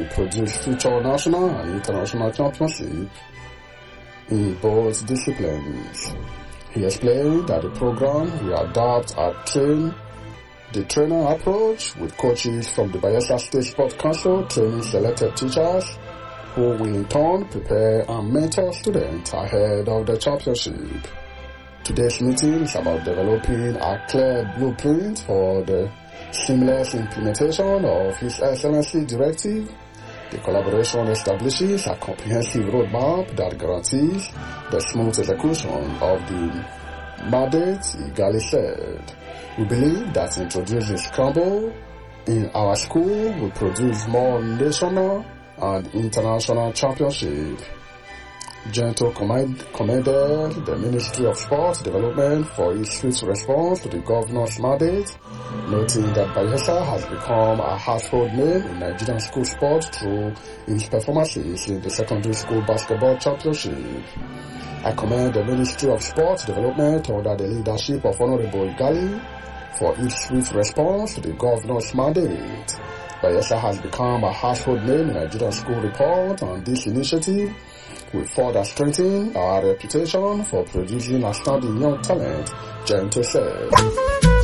will produce future national and international championship in both disciplines. He explained that the program will adapt the trainer approach with coaches from the Bayelsa State Sports Council training selected teachers who will in turn prepare and mentor students ahead of the championship. Today's meeting is about developing a clear blueprint for the seamless implementation of His Excellency Directive. The collaboration establishes a comprehensive roadmap that guarantees the smooth execution of the mandate, Igali said. We believe that introducing Scramble in our school will produce more national and international championship. Gento commended the Ministry of Sports Development for its swift response to the governor's mandate, noting that Bayelsa has become a household name in Nigerian school sports through its performances in the secondary school basketball championship. I commend the Ministry of Sports Development under the leadership of Honorable Igali for its swift response to the governor's mandate. Bayelsa has become a household name in Nigerian school report, and this initiative will further strengthen our reputation for producing outstanding young talent, Gento said.